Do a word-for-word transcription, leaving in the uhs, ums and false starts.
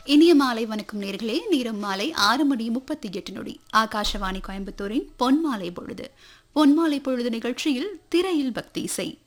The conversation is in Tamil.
இனிய மாலை வணக்கம் நேர்களே. நேரம் மாலை ஆறு மணி முப்பத்தி எட்டு நொடி. ஆகாஷவாணி கோயம்புத்தூரின் பொன்மாலை பொழுது. பொன்மாலை பொழுது நிகழ்ச்சியில் திரையில் பக்தி இசை.